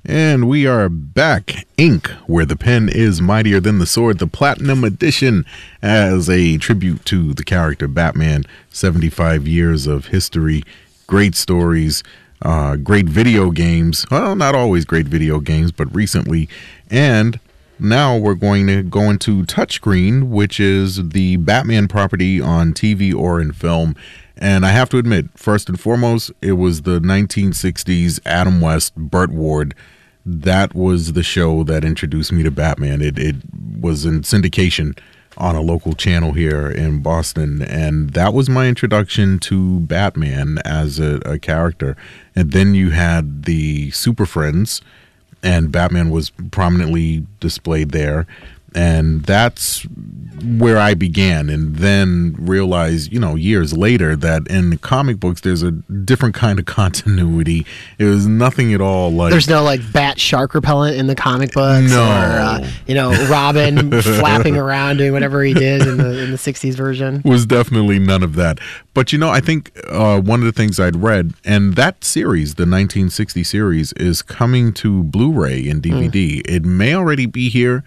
And we are back, Ink, where the pen is mightier than the sword, the Platinum Edition, as a tribute to the character Batman. 75 years of history, great stories, great video games. Well, not always great video games, but recently. And now we're going to go into Touchscreen, which is the Batman property on TV or in film. And I have to admit, first and foremost, it was the 1960s Adam West, Burt Ward. That was the show that introduced me to Batman. It was in syndication on a local channel here in Boston. And that was my introduction to Batman as a character. And then you had the Super Friends, and Batman was prominently displayed there. And that's where I began, and then realized, years later that in the comic books, there's a different kind of continuity. It was nothing at all like... There's no, bat shark repellent in the comic books? No. Or, Robin flapping around doing whatever he did in the 60s version? Was definitely none of that. But, I think one of the things I'd read, and that series, the 1960 series, is coming to Blu-ray and DVD. It may already be here.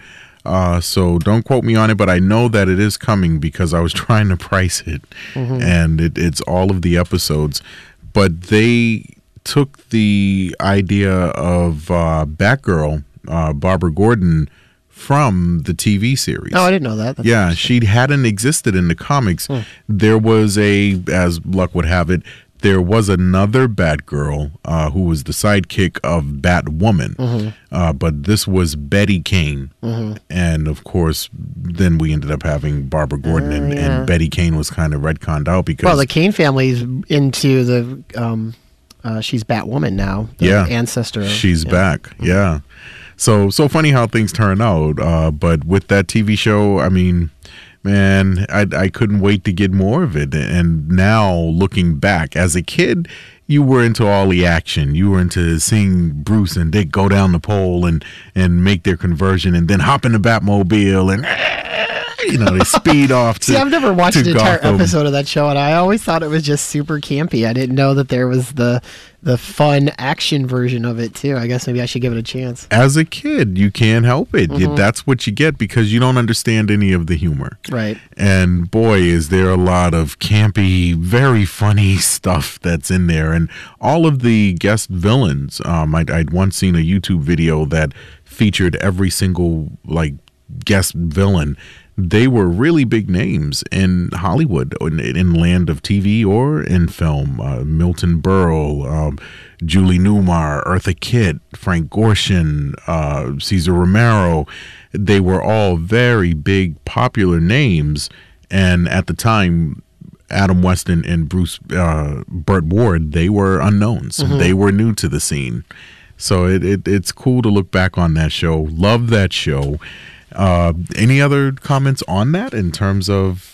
So don't quote me on it, but I know that it is coming because I was trying to price it, and it's all of the episodes. But they took the idea of Batgirl, Barbara Gordon, from the TV series. Oh, I didn't know that. That's she hadn't existed in the comics. There was as luck would have it, there was another Batgirl who was the sidekick of Batwoman, but this was Betty Kane. And, of course, then we ended up having Barbara Gordon, and Betty Kane was kind of retconned out because... Well, the Kane family's into the... she's Batwoman now, the ancestor. She's back, So funny how things turn out, but with that TV show, I mean... Man, I couldn't wait to get more of it. And now, looking back, as a kid, you were into all the action. You were into seeing Bruce and Dick go down the pole and make their conversion and then hop in the Batmobile and... they speed off to... See, I've never watched an entire Gotham. episode of that show, and I always thought it was just super campy. I didn't know that there was the fun action version of it, too. I guess maybe I should give it a chance. As a kid, you can't help it. That's what you get because you don't understand any of the humor. Right. And boy, is there a lot of campy, very funny stuff that's in there. And all of the guest villains, I'd once seen a YouTube video that featured every single, guest villain. They were really big names in Hollywood, in land of TV or in film. Milton Berle, Julie Newmar, Eartha Kitt, Frank Gorshin, Cesar Romero. They were all very big, popular names. And at the time, Adam West and Burt Ward, they were unknowns. They were new to the scene. So it's cool to look back on that show. Love that show. Any other comments on that in terms of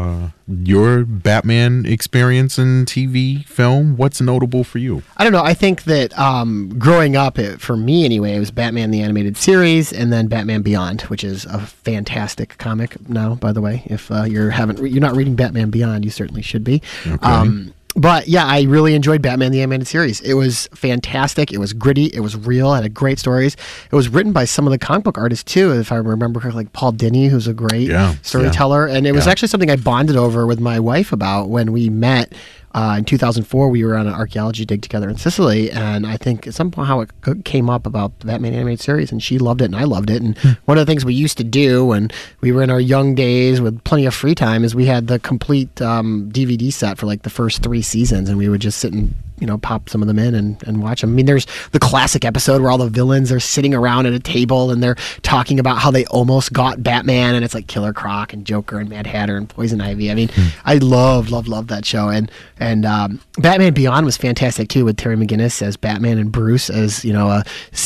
your Batman experience in TV, film? What's notable for you? I don't know. I think that growing up, for me anyway, it was Batman the Animated Series and then Batman Beyond, which is a fantastic comic now, by the way. If you're not reading Batman Beyond, you certainly should be. Okay. But yeah, I really enjoyed Batman the Animated Series. It was fantastic. It was gritty. It was real. It had great stories. It was written by some of the comic book artists too, if I remember correctly, like Paul Dini, who's a great storyteller. And it was actually something I bonded over with my wife about when we met. In 2004, we were on an archaeology dig together in Sicily, and I think somehow it came up about the Batman Animated Series, and she loved it, and I loved it. And one of the things we used to do when we were in our young days with plenty of free time is we had the complete DVD set for the first 3 seasons, and we would just sit and pop some of them in and watch them. I mean, there's the classic episode where all the villains are sitting around at a table and they're talking about how they almost got Batman, and it's like Killer Croc and Joker and Mad Hatter and Poison Ivy. I mean, I love that show. And Batman Beyond was fantastic too, with Terry McGinnis as Batman and Bruce as, a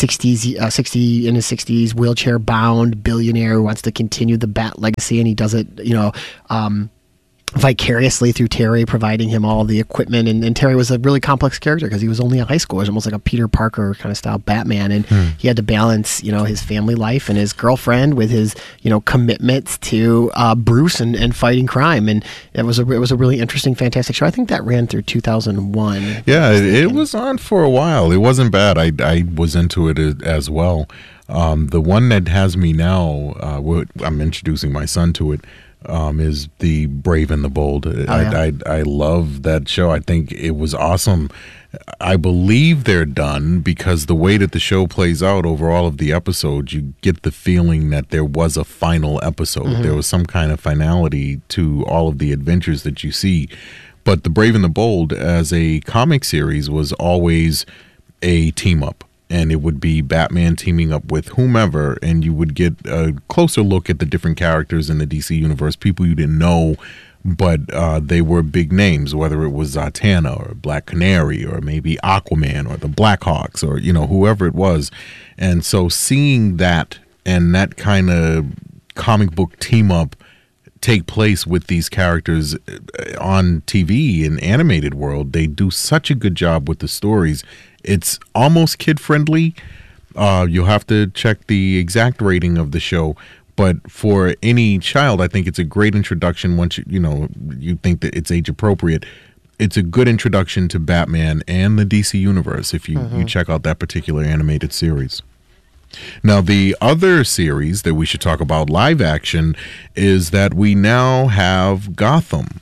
60 in his 60s wheelchair bound billionaire who wants to continue the Bat legacy, and he does it, vicariously through Terry, providing him all the equipment. And Terry was a really complex character because he was only a high schooler. It was almost like a Peter Parker kind of style Batman. And he had to balance, his family life and his girlfriend with his, commitments to Bruce and fighting crime. And it was a really interesting, fantastic show. I think that ran through 2001. Yeah, it was on for a while. It wasn't bad. I was into it as well. The one that has me now, I'm introducing my son to it, is the Brave and the Bold. I love that show. I think it was awesome. I believe they're done because the way that the show plays out over all of the episodes, you get the feeling that there was a final episode. There was some kind of finality to all of the adventures that you see. But the Brave and the Bold as a comic series was always a team up. And it would be Batman teaming up with whomever, and you would get a closer look at the different characters in the DC universe, people you didn't know, but they were big names, whether it was Zatanna or Black Canary or maybe Aquaman or the Blackhawks or, whoever it was. And so seeing that and that kind of comic book team up take place with these characters on TV and animated world, they do such a good job with the stories. It's almost kid-friendly. You'll have to check the exact rating of the show. But for any child, I think it's a great introduction once you think that it's age-appropriate. It's a good introduction to Batman and the DC Universe if you check out that particular animated series. Now, the other series that we should talk about live action is that we now have Gotham.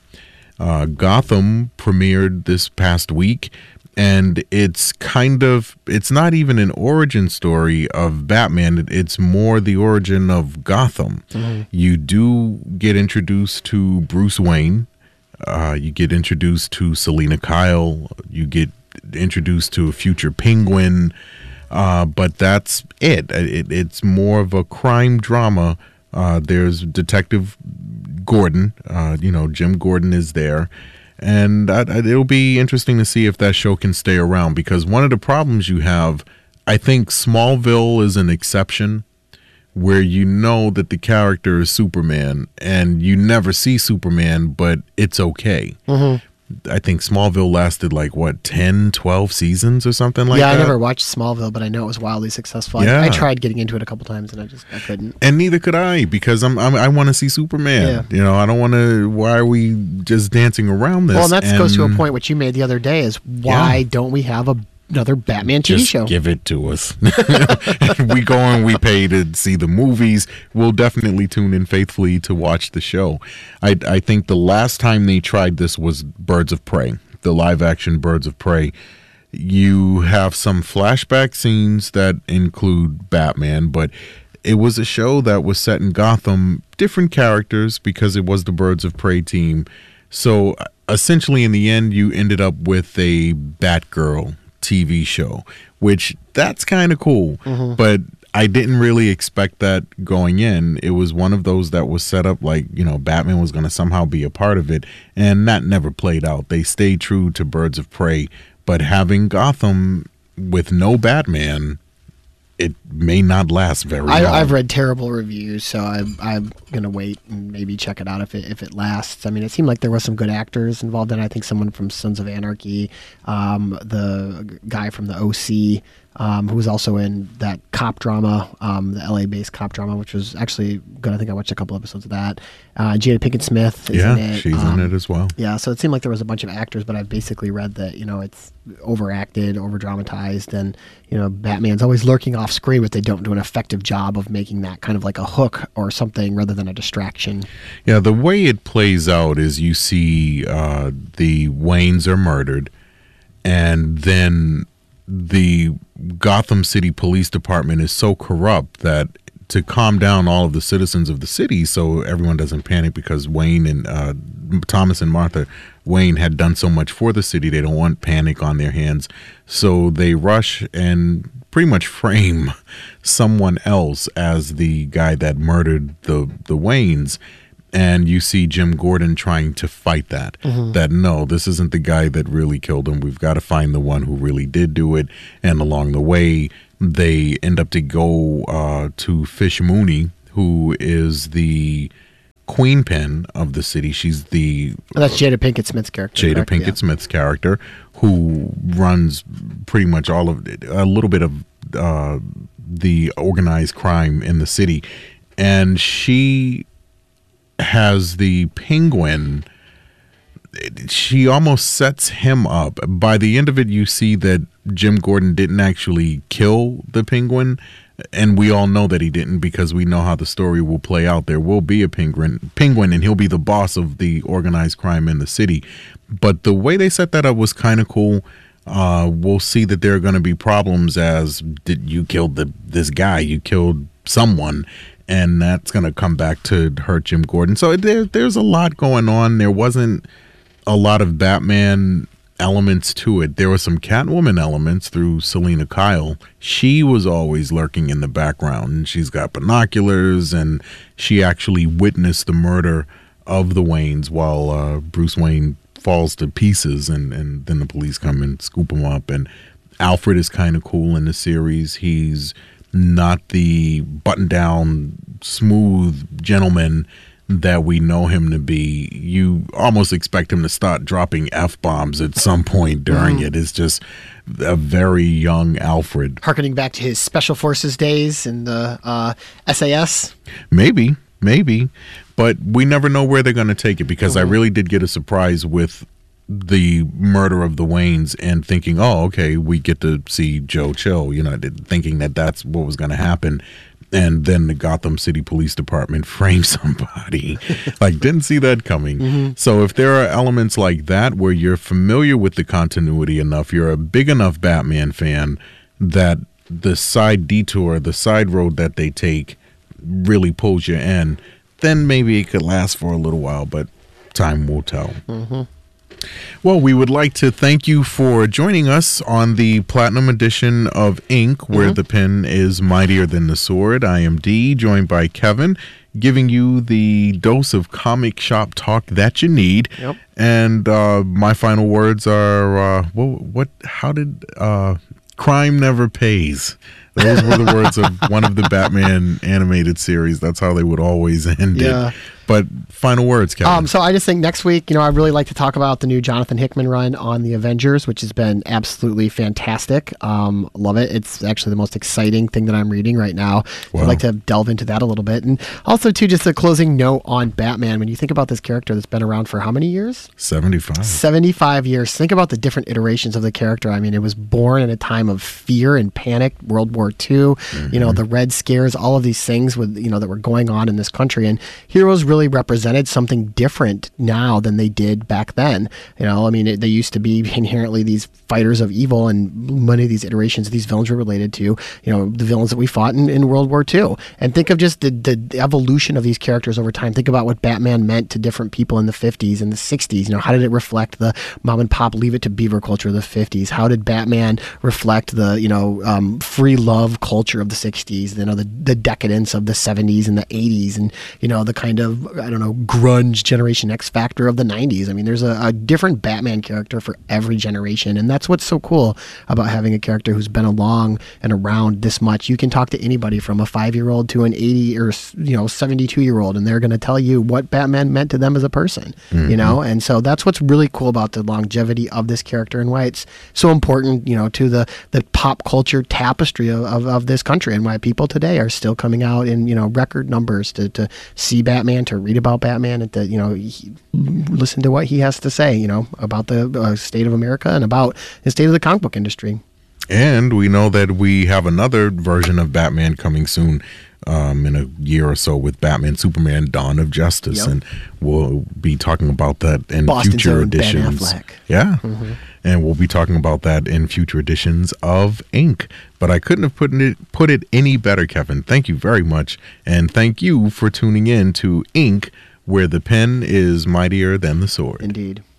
Gotham premiered this past week. And it's not even an origin story of Batman. It's more the origin of Gotham. You do get introduced to Bruce Wayne. You get introduced to Selina Kyle. You get introduced to a future Penguin. But that's it. It's more of a crime drama. There's Detective Gordon. Jim Gordon is there. And it'll be interesting to see if that show can stay around, because one of the problems you have, I think Smallville is an exception, where you know that the character is Superman and you never see Superman, but it's okay. I think Smallville lasted 10, 12 seasons or something like that. Yeah, I never watched Smallville, but I know it was wildly successful. Yeah. I tried getting into it a couple times and I couldn't. And neither could I, because I want to see Superman. Yeah. I don't want to. Why are we just dancing around this? Well, and that goes to a point which you made the other day: is why don't we have another Batman TV show? Give it to us. We go and we pay to see the movies. We'll definitely tune in faithfully to watch the show. I think the last time they tried this was Birds of Prey, the live action Birds of Prey. You have some flashback scenes that include Batman, but it was a show that was set in Gotham, different characters because it was the Birds of Prey team. So essentially in the end, you ended up with a Batgirl TV show, which that's kind of cool. But I didn't really expect that going in. It was one of those that was set up Batman was going to somehow be a part of it, and that never played out. They stayed true to Birds of Prey, but having Gotham with no Batman, it may not last very long. I've read terrible reviews, so I'm gonna wait and maybe check it out if it lasts. I mean, it seemed like there was some good actors involved in it. I think someone from Sons of Anarchy, the guy from the OC, who was also in that cop drama, the LA-based cop drama, which was actually good. I think I watched a couple episodes of that. Jada Pinkett Smith is in it. She's in it as well. Yeah, so it seemed like there was a bunch of actors, but I've basically read that, it's overacted, over-dramatized, and, Batman's always lurking off screen, but they don't do an effective job of making that kind of like a hook or something rather than a distraction. Yeah, the way it plays out is you see the Waynes are murdered, and then the Gotham City Police Department is so corrupt that to calm down all of the citizens of the city so everyone doesn't panic, because Wayne and Thomas and Martha Wayne had done so much for the city, they don't want panic on their hands. So they rush and pretty much frame someone else as the guy that murdered the Waynes. And you see Jim Gordon trying to fight that. That no, this isn't the guy that really killed him. We've got to find the one who really did do it. And along the way, they end up to go to Fish Mooney, who is the queenpin of the city. She's the... And that's Jada Pinkett Smith's character. Jada Pinkett Smith's character, who runs pretty much all of it, a little bit of the organized crime in the city. And she has the Penguin. She almost sets him up. By the end of it, you see that Jim Gordon didn't actually kill the Penguin. And we all know that he didn't, because we know how the story will play out. There will be a penguin, and he'll be the boss of the organized crime in the city. But the way they set that up was kind of cool. We'll see that there are going to be problems as, did you killed this guy? You killed someone. And that's going to come back to hurt Jim Gordon. So there's a lot going on. There wasn't a lot of Batman elements to it. There were some Catwoman elements through Selina Kyle. She was always lurking in the background, and she's got binoculars, and she actually witnessed the murder of the Waynes while Bruce Wayne falls to pieces, and then the police come and scoop him up. And Alfred is kind of cool in the series. He's not the button-down, smooth gentleman that we know him to be. You almost expect him to start dropping F-bombs at some point during it. It's just a very young Alfred. Harkening back to his Special Forces days in the SAS? Maybe. But we never know where they're going to take it, because I really did get a surprise with the murder of the Waynes and thinking, oh, okay, we get to see Joe Chill, thinking that that's what was going to happen. And then the Gotham City Police Department framed somebody. Didn't see that coming. So if there are elements like that where you're familiar with the continuity enough, you're a big enough Batman fan that the side detour, the side road that they take really pulls you in, then maybe it could last for a little while, but time will tell. Well, we would like to thank you for joining us on the Platinum edition of Ink, where the pen is mightier than the sword. I am Dee, joined by Kevin, giving you the dose of comic shop talk that you need. Yep. And my final words are, how did crime never pays? Those were the words of one of the Batman animated series. That's how they would always end it. But final words, Kevin. So I just think next week, I'd really like to talk about the new Jonathan Hickman run on the Avengers, which has been absolutely fantastic. Love it. It's actually the most exciting thing that I'm reading right now. Wow. I'd like to delve into that a little bit. And also, too, just a closing note on Batman. When you think about this character that's been around for how many years? 75. 75 years. Think about the different iterations of the character. I mean, it was born in a time of fear and panic, World War II, the Red Scares, all of these things with that were going on in this country. And heroes really represented something different now than they did back then. They used to be inherently these fighters of evil, and many of these iterations of these villains were related to, the villains that we fought in World War II. And think of just the evolution of these characters over time. Think about what Batman meant to different people in the 50s and the 60s. How did it reflect the mom and pop, leave it to beaver culture of the 50s? How did Batman reflect the, free love culture of the 60s, the decadence of the 70s and the 80s, and, the kind of, grunge Generation X factor of the 90s. There's a different Batman character for every generation, and that's what's so cool about having a character who's been along and around this much. You can talk to anybody from a 5-year-old to an 80 or 72-year-old, and they're going to tell you what Batman meant to them as a person. And so that's what's really cool about the longevity of this character and why it's so important, to the pop culture tapestry of this country, and why people today are still coming out in record numbers to see Batman, to read about Batman, and to listen to what he has to say about the state of America and about the state of the comic book industry. And we know that we have another version of Batman coming soon, in a year or so, with Batman Superman Dawn of Justice. And we'll be talking about that in future editions. Ben Affleck. Yeah. And we'll be talking about that in future editions of Ink. But I couldn't have put it any better, Kevin. Thank you very much. And thank you for tuning in to Ink, where the pen is mightier than the sword. Indeed.